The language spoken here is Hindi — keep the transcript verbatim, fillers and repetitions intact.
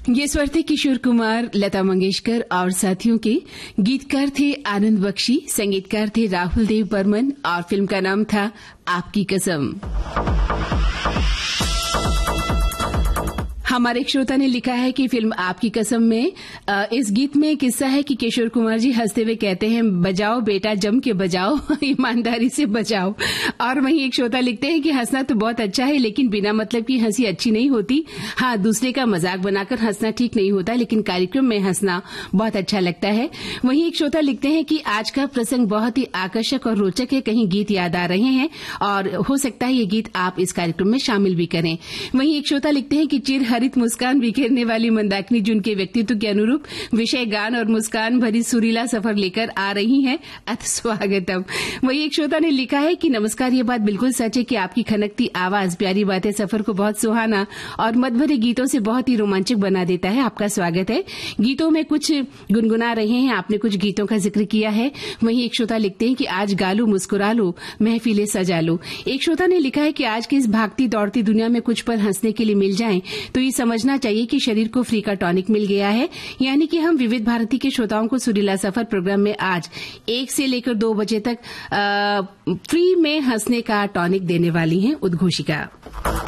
ये स्वर थे किशोर कुमार, लता मंगेशकर और साथियों के। गीतकार थे आनंद बख्शी, संगीतकार थे राहुल देव बर्मन और फिल्म का नाम था आपकी कसम। हमारे एक श्रोता ने लिखा है कि फिल्म आपकी कसम में आ, इस गीत में किस्सा है कि किशोर कुमार जी हंसते हुए कहते हैं, बजाओ बेटा जम के बजाओ, ईमानदारी से बजाओ। और वहीं एक श्रोता लिखते हैं कि हंसना तो बहुत अच्छा है, लेकिन बिना मतलब की हंसी अच्छी नहीं होती। हाँ, दूसरे का मजाक बनाकर हंसना ठीक नहीं होता, लेकिन कार्यक्रम में हंसना बहुत अच्छा लगता है। वहीं एक श्रोता लिखते हैं कि आज का प्रसंग बहुत ही आकर्षक और रोचक है, कहीं गीत याद आ रहे हैं और हो सकता है ये गीत आप इस कार्यक्रम में शामिल भी करें। वहीं एक श्रोता लिखते हैं कि चिर हरित मुस्कान बिखेरने वाली मंदाकिनी जी उनके व्यक्तित्व के अनुरूप विषय गान और मुस्कान भरी सुरीला सफर लेकर आ रही हैं, अत स्वागतम। वही एक श्रोता ने लिखा है कि नमस्कार, ये बात बिल्कुल सच है कि आपकी खनकती आवाज, प्यारी बातें सफर को बहुत सुहाना और मदभरे गीतों से बहुत ही रोमांचक बना देता है। आपका स्वागत है। गीतों में कुछ गुनगुना रहे हैं, आपने कुछ गीतों का जिक्र किया है। वहीं एक श्रोता लिखते हैं कि आज गालू मुस्कुरा लो, महफिले सजा लो। एक श्रोता ने लिखा है कि आज की इस भागती दौड़ती दुनिया में कुछ पल हंसने के लिए मिल जाएं तो ये समझना चाहिए कि शरीर को फ्री का टॉनिक मिल गया है। यानी कि हम विविध भारती के श्रोताओं को सुरीला सफर प्रोग्राम में आज एक से लेकर दो बजे तक आ, फ्री में हंसने का टॉनिक देने वाली हैं उद्घोषिका।